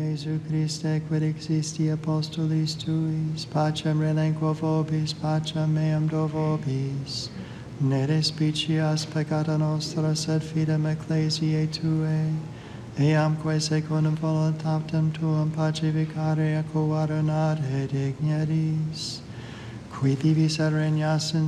Jesu Christe, quid existi apostolis tuis, pacem relinquo vobis, pacem meam do vobis. Ne respicias peccata nostra, sed fidem ecclesiae Tuae, eamque secundum voluntatem Tuam pacificare et coadunare digneris, qui vivis et regnas in